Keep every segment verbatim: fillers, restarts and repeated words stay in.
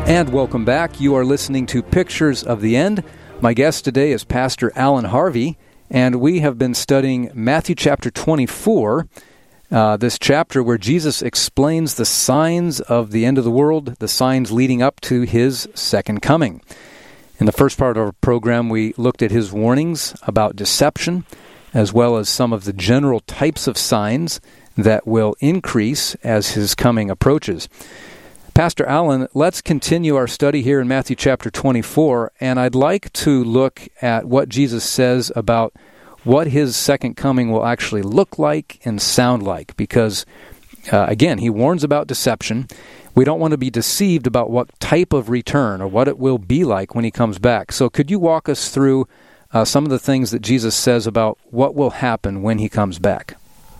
And welcome back. You are listening to Pictures of the End. My guest today is Pastor Alan Harvey, and we have been studying Matthew chapter twenty-four, uh, this chapter where Jesus explains the signs of the end of the world, the signs leading up to his second coming. In the first part of our program, we looked at his warnings about deception, as well as some of the general types of signs that will increase as his coming approaches. Pastor Alan, let's continue our study here in Matthew chapter twenty-four, and I'd like to look at what Jesus says about what his second coming will actually look like and sound like, because, uh, again, he warns about deception. We don't want to be deceived about what type of return or what it will be like when he comes back. So could you walk us through uh, some of the things that Jesus says about what will happen when he comes back?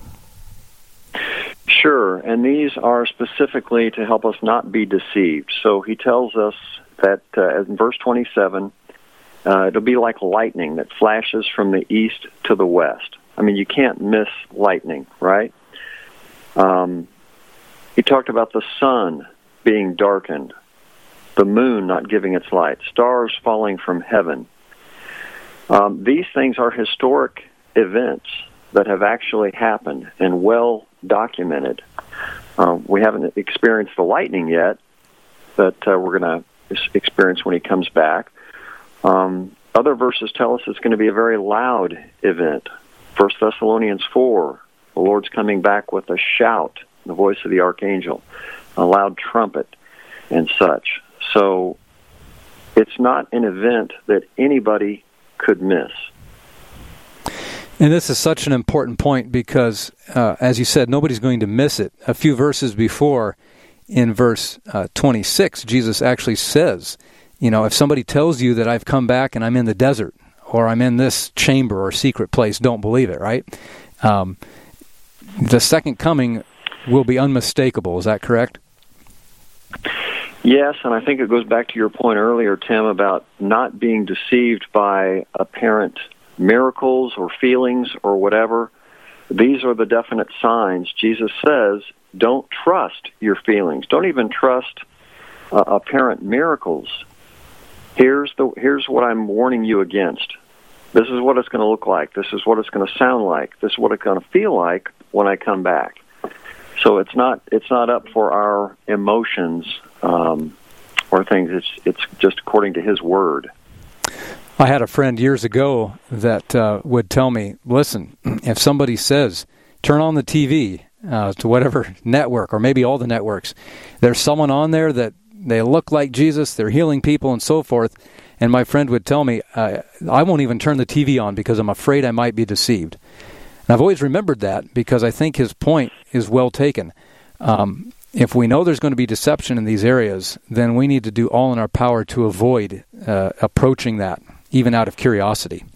Sure, and these are specifically to help us not be deceived. So he tells us that uh, in verse twenty-seven, uh, it'll be like lightning that flashes from the east to the west. I mean, you can't miss lightning, right? Um, he talked about the sun being darkened, the moon not giving its light, stars falling from heaven. Um, these things are historic events that have actually happened and well documented. Uh, we haven't experienced the lightning yet that uh, we're going to experience when he comes back. Um, other verses tell us it's going to be a very loud event. First Thessalonians four, the Lord's coming back with a shout, the voice of the archangel, a loud trumpet, and such. So it's not an event that anybody could miss. And this is such an important point because, uh, as you said, nobody's going to miss it. A few verses before, in verse uh, twenty-six, Jesus actually says, you know, if somebody tells you that I've come back and I'm in the desert, or I'm in this chamber or secret place, don't believe it, right? Um, the second coming will be unmistakable. Is that correct? Yes, and I think it goes back to your point earlier, Tim, about not being deceived by apparent miracles or feelings or whatever. These are the definite signs. Jesus says, don't trust your feelings. Don't even trust uh, apparent miracles. Here's the here's what I'm warning you against. This is what it's going to look like. This is what it's going to sound like. This is what it's going to feel like when I come back. So it's not it's not up for our emotions um, or things. It's it's just according to His Word. I had a friend years ago that uh, would tell me, listen, if somebody says, turn on the T V uh, to whatever network, or maybe all the networks, there's someone on there that they look like Jesus, they're healing people and so forth, and my friend would tell me, uh, I won't even turn the T V on because I'm afraid I might be deceived. And I've always remembered that because I think his point is well taken. Um, if we know there's going to be deception in these areas, then we need to do all in our power to avoid uh, approaching that, even out of curiosity.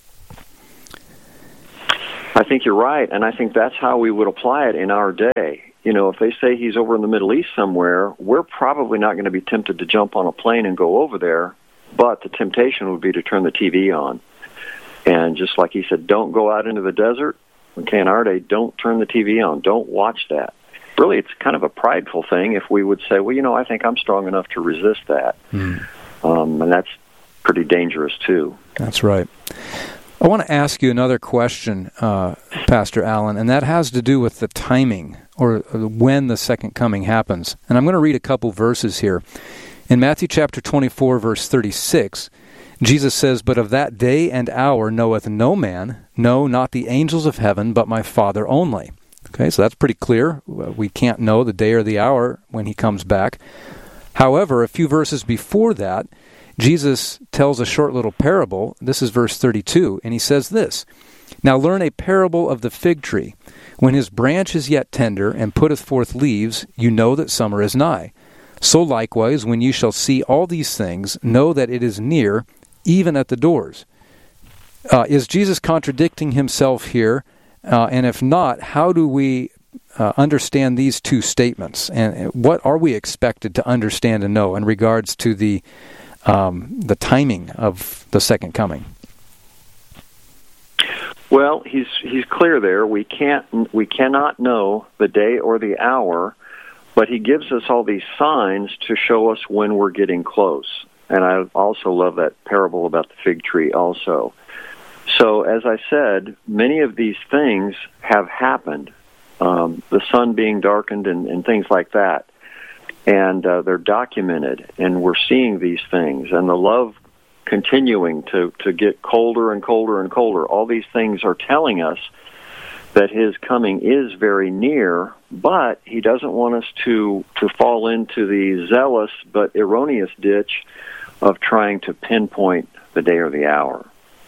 I think you're right, and I think that's how we would apply it in our day. You know, if they say he's over in the Middle East somewhere, we're probably not going to be tempted to jump on a plane and go over there, but the temptation would be to turn the T V on. And just like he said, don't go out into the desert. Okay, in our day, don't turn the T V on. Don't watch that. Really, it's kind of a prideful thing if we would say, well, you know, I think I'm strong enough to resist that. Mm. Um, and that's pretty dangerous, too. That's right. I want to ask you another question, uh, Pastor Alan, and that has to do with the timing, or when the second coming happens. And I'm going to read a couple verses here. In Matthew chapter twenty-four, verse thirty-six, Jesus says, "But of that day and hour knoweth no man, no, not the angels of heaven, but my Father only." Okay, so that's pretty clear. We can't know the day or the hour when he comes back. However, a few verses before that, Jesus tells a short little parable. This is verse thirty-two, and he says this, "Now learn a parable of the fig tree. When his branch is yet tender, and putteth forth leaves, you know that summer is nigh. So likewise, when you shall see all these things, know that it is near, even at the doors." Uh, is Jesus contradicting himself here? Uh, and if not, how do we uh, understand these two statements? And what are we expected to understand and know in regards to the um, the timing of the second coming? Well, he's he's clear there. We can't we cannot know the day or the hour, But he gives us all these signs to show us when we're getting close. And I also love that parable about the fig tree also. So, as I said, many of these things have happened, um, the sun being darkened and, and things like that. And uh, they're documented, and we're seeing these things. And the love continuing to, to get colder and colder and colder. All these things are telling us that his coming is very near, but he doesn't want us to, to fall into the zealous but erroneous ditch of trying to pinpoint the day or the hour.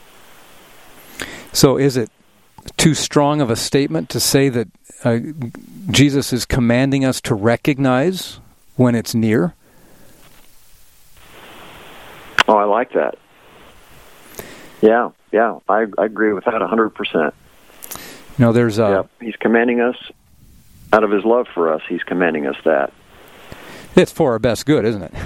So is it too strong of a statement to say that uh, Jesus is commanding us to recognize when it's near? Oh, I like that. Yeah, yeah, I, I agree with that one hundred percent. You know, there's a... Yeah, he's commanding us, out of his love for us, he's commanding us that. It's for our best good, isn't it?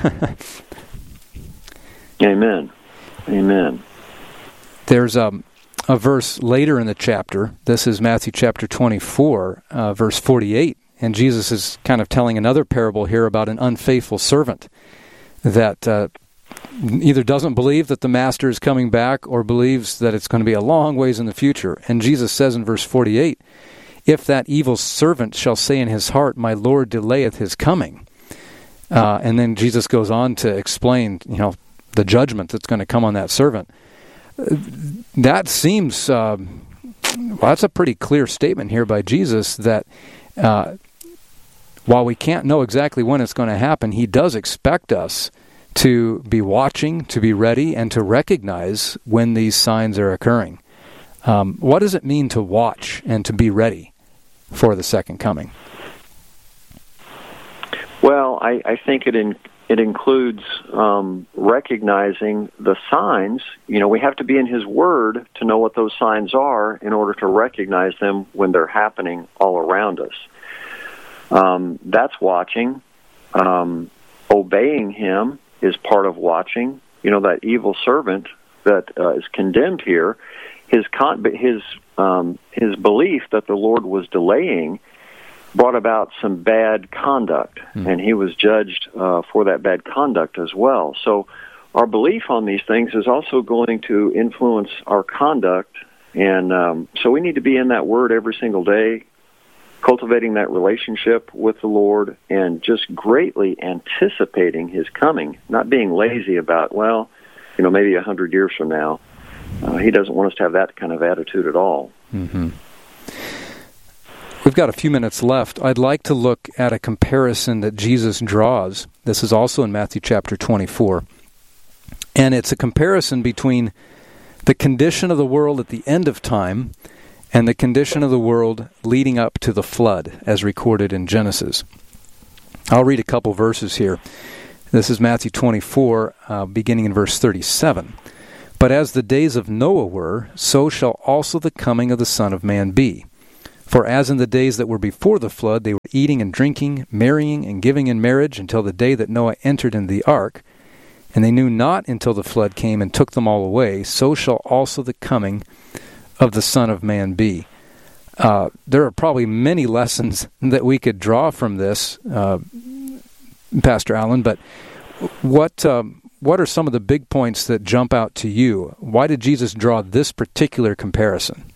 Amen. Amen. There's a, a verse later in the chapter. This is Matthew chapter twenty-four, uh, verse forty-eight. And Jesus is kind of telling another parable here about an unfaithful servant that uh, either doesn't believe that the master is coming back or believes that it's going to be a long ways in the future. And Jesus says in verse forty-eight, "If that evil servant shall say in his heart, my Lord delayeth his coming." Uh, and then Jesus goes on to explain, you know, the judgment that's going to come on that servant. That seems, uh, well, that's a pretty clear statement here by Jesus that uh, while we can't know exactly when it's going to happen, he does expect us to be watching, to be ready, and to recognize when these signs are occurring. Um, what does it mean to watch and to be ready for the second coming? Well, I, I think it in, it includes um, recognizing the signs. You know, we have to be in his word to know what those signs are in order to recognize them when they're happening all around us. Um, that's watching. Um, obeying him is part of watching. You know, that evil servant that uh, is condemned here, his con- his um, his belief that the Lord was delaying brought about some bad conduct, mm. and he was judged uh, for that bad conduct as well. So our belief on these things is also going to influence our conduct, and um, so we need to be in that Word every single day, cultivating that relationship with the Lord, and just greatly anticipating his coming, not being lazy about, well, you know, maybe a hundred years from now. Uh, he doesn't want us to have that kind of attitude at all. Mm-hmm. We've got a few minutes left. I'd like to look at a comparison that Jesus draws. This is also in Matthew chapter twenty-four. And it's a comparison between the condition of the world at the end of time and the condition of the world leading up to the flood, as recorded in Genesis. I'll read a couple verses here. This is Matthew twenty-four, uh, beginning in verse thirty-seven. "But as the days of Noah were, so shall also the coming of the Son of Man be. For as in the days that were before the flood, they were eating and drinking, marrying and giving in marriage, until the day that Noah entered into the ark, and they knew not until the flood came and took them all away, so shall also the coming of the Son of Man be." Uh, there are probably many lessons that we could draw from this, uh, Pastor Allen, but what um, what are some of the big points that jump out to you? Why did Jesus draw this particular comparison?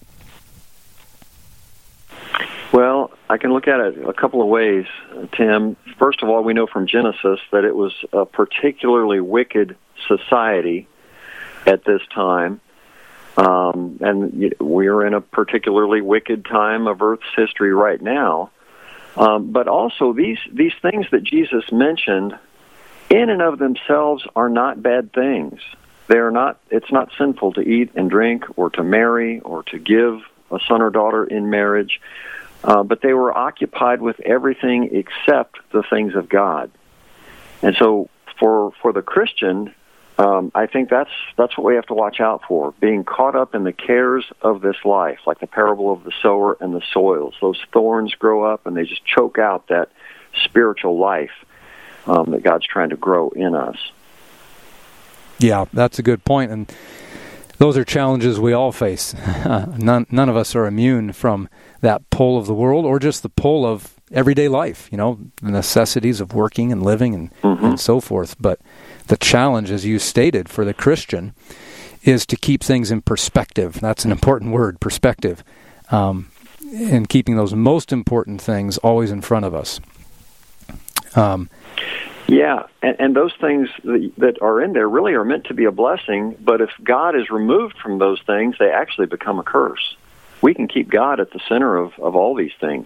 Well, I can look at it a couple of ways, Tim. First of all, we know from Genesis that it was a particularly wicked society at this time. Um, and we're in a particularly wicked time of Earth's history right now. Um, but also, these, these things that Jesus mentioned, in and of themselves, are not bad things. They are not. It's not sinful to eat and drink, or to marry, or to give a son or daughter in marriage. Uh, but they were occupied with everything except the things of God. And so, for for the Christian, Um, I think that's that's what we have to watch out for, being caught up in the cares of this life, like the parable of the sower and the soils. Those thorns grow up and they just choke out that spiritual life um, that God's trying to grow in us. Yeah, that's a good point, and those are challenges we all face. none, none of us are immune from that pull of the world or just the pull of everyday life, you know, the necessities of working and living and, mm-hmm. and so forth. But the challenge, as you stated, for the Christian is to keep things in perspective. That's an important word, perspective, um, and keeping those most important things always in front of us. Um, yeah, and, and those things that, that are in there really are meant to be a blessing, but if God is removed from those things, they actually become a curse. We can keep God at the center of, of all these things.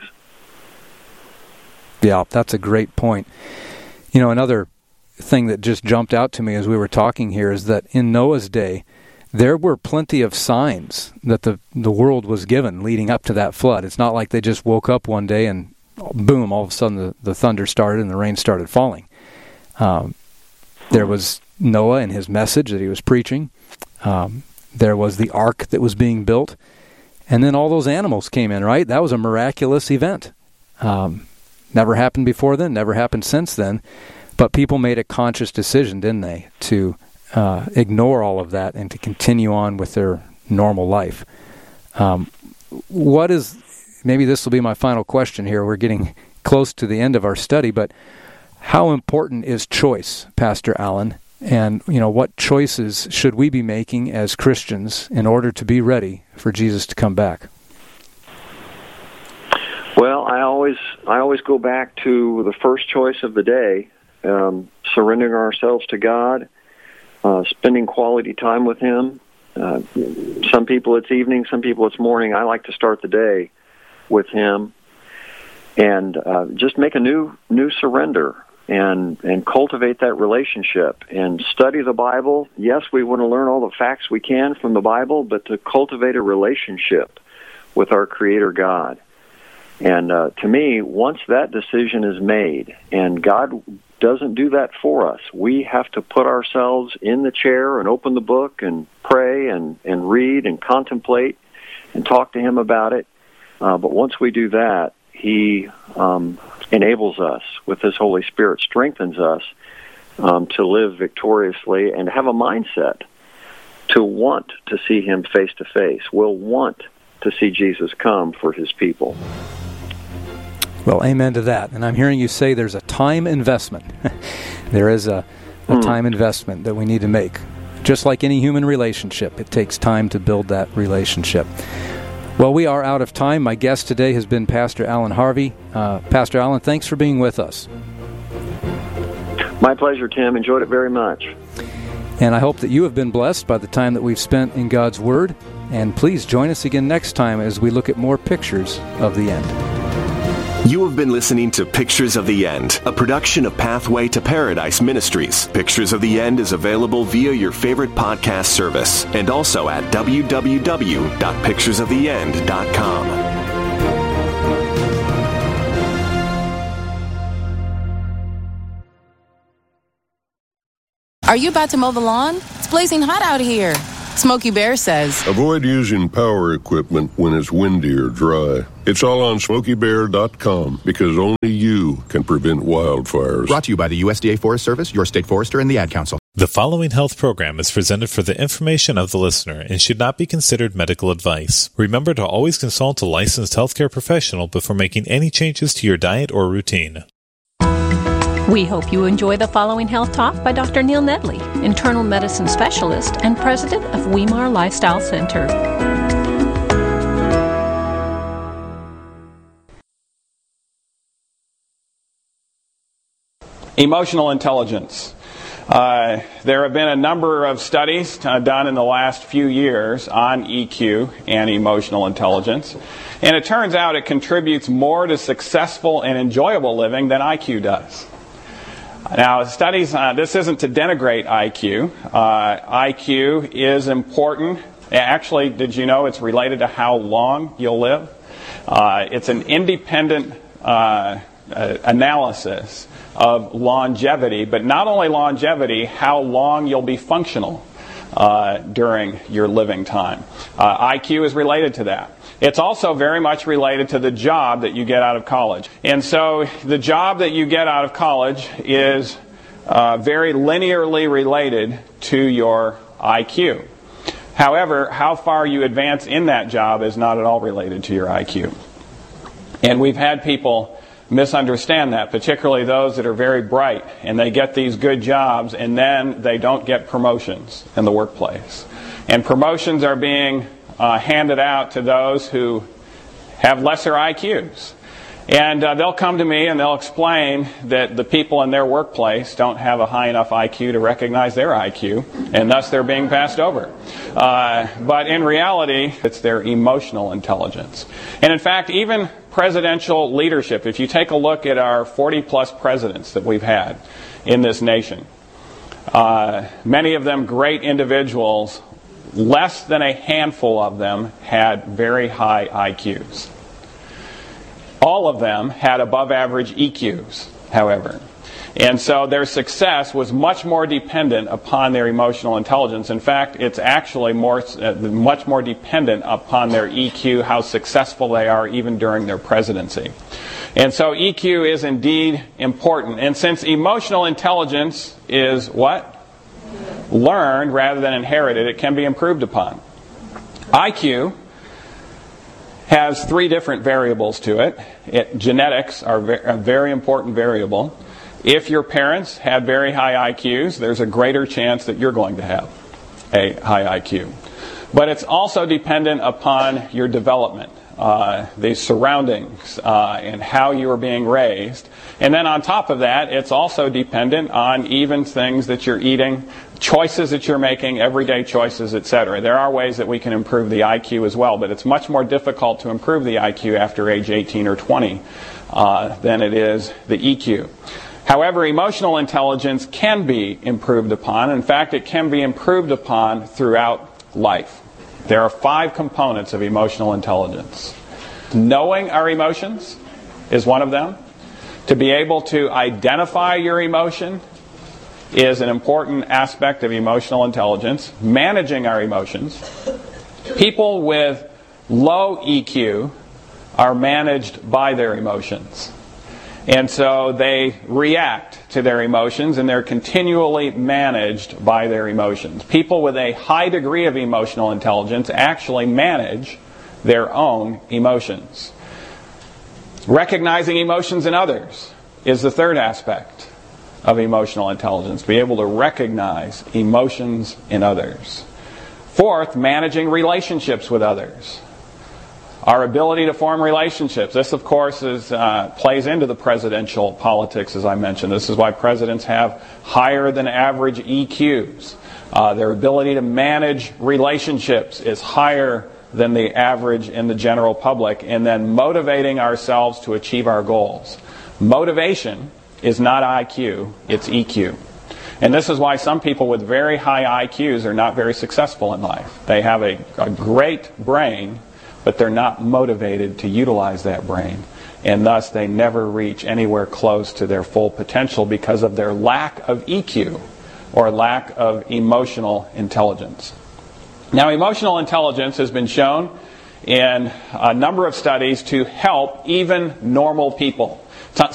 Yeah, that's a great point. You know, another thing that just jumped out to me as we were talking here is that in Noah's day, there were plenty of signs that the, the world was given leading up to that flood. It's not like they just woke up one day and boom, all of a sudden the, the thunder started and the rain started falling. Um, there was Noah and his message that he was preaching. Um, there was the ark that was being built. And then all those animals came in, right? That was a miraculous event. Um, never happened before then, never happened since then. But people made a conscious decision, didn't they, to uh, ignore all of that and to continue on with their normal life. Um, what is, maybe this will be my final question here. We're getting close to the end of our study, but how important is choice, Pastor Allen? And, you know, what choices should we be making as Christians in order to be ready for Jesus to come back? Well, I always I always go back to the first choice of the day, um, surrendering ourselves to God, uh, spending quality time with Him. Uh, some people it's evening, some people it's morning. I like to start the day with Him and uh, just make a new new surrender. And and cultivate that relationship and study the Bible. Yes, we want to learn all the facts we can from the Bible, but to cultivate a relationship with our Creator God. And uh, to me, once that decision is made, and God doesn't do that for us, we have to put ourselves in the chair and open the book and pray and, and read and contemplate and talk to Him about it. Uh, but once we do that, He um, enables us with His Holy Spirit, strengthens us um, to live victoriously and have a mindset to want to see Him face to face. We'll want to see Jesus come for His people. Well, amen to that. And I'm hearing you say there's a time investment. There is a, a mm. time investment that we need to make. Just like any human relationship, it takes time to build that relationship. Well, we are out of time. My guest today has been Pastor Allen Harvey. Uh, Pastor Allen, thanks for being with us. My pleasure, Tim. Enjoyed it very much. And I hope that you have been blessed by the time that we've spent in God's Word. And please join us again next time as we look at more pictures of the end. You have been listening to Pictures of the End, a production of Pathway to Paradise Ministries. Pictures of the End is available via your favorite podcast service and also at w w w dot pictures of the end dot com. Are you about to mow the lawn? It's blazing hot out here. Smokey Bear says, avoid using power equipment when it's windy or dry. It's all on smokey bear dot com because only you can prevent wildfires. Brought to you by the U S D A Forest Service, your state forester, and the Ad Council. The following health program is presented for the information of the listener and should not be considered medical advice. Remember to always consult a licensed healthcare professional before making any changes to your diet or routine. We hope you enjoy the following health talk by Doctor Neil Nedley, internal medicine specialist and president of Weimar Lifestyle Center. Emotional intelligence. Uh, there have been a number of studies uh, done in the last few years on E Q and emotional intelligence, and it turns out it contributes more to successful and enjoyable living than I Q does. Now, studies, uh, this isn't to denigrate I Q. Uh, I Q is important. Actually, did you know it's related to how long you'll live? Uh, it's an independent uh, uh, analysis of longevity, but not only longevity, how long you'll be functional uh, during your living time. Uh, I Q is related to that. It's also very much related to the job that you get out of college. And so the job that you get out of college is uh, very linearly related to your I Q. However, how far you advance in that job is not at all related to your I Q. And we've had people misunderstand that, particularly those that are very bright and they get these good jobs and then they don't get promotions in the workplace. And promotions are being uh, handed out to those who have lesser I Qs. And uh, they'll come to me and they'll explain that the people in their workplace don't have a high enough I Q to recognize their I Q, and thus they're being passed over. Uh, but in reality, it's their emotional intelligence. And in fact, even presidential leadership, if you take a look at our forty plus presidents that we've had in this nation, uh, many of them great individuals, less than a handful of them had very high I Qs. All of them had above average E Qs, however. And so their success was much more dependent upon their emotional intelligence. In fact, it's actually more, uh, much more dependent upon their E Q, how successful they are even during their presidency. And so E Q is indeed important. And since emotional intelligence is what? Learned rather than inherited, it can be improved upon. I Q has three different variables to it. it genetics are ve- a very important variable. If your parents had very high I Qs, there's a greater chance that you're going to have a high I Q. But it's also dependent upon your development, uh, the surroundings, uh, and how you are being raised. And then on top of that, it's also dependent on even things that you're eating, choices that you're making, everyday choices, et cetera. There are ways that we can improve the I Q as well, but it's much more difficult to improve the I Q after age eighteen or twenty uh, than it is the E Q. However, emotional intelligence can be improved upon. In fact, it can be improved upon throughout life. There are five components of emotional intelligence. Knowing our emotions is one of them. To be able to identify your emotion is an important aspect of emotional intelligence. Managing our emotions. People with low E Q are managed by their emotions. And so they react to their emotions and they're continually managed by their emotions. People with a high degree of emotional intelligence actually manage their own emotions. Recognizing emotions in others is the third aspect of emotional intelligence. Be able to recognize emotions in others. Fourth, managing relationships with others. Our ability to form relationships. This, of course, is, uh, plays into the presidential politics, as I mentioned. This is why presidents have higher than average E Qs. Uh, their ability to manage relationships is higher than the average in the general public, and then motivating ourselves to achieve our goals. Motivation is not I Q, it's E Q. And this is why some people with very high I Qs are not very successful in life. They have a, a great brain, but they're not motivated to utilize that brain. And thus they never reach anywhere close to their full potential because of their lack of E Q or lack of emotional intelligence. Now, emotional intelligence has been shown in a number of studies to help even normal people.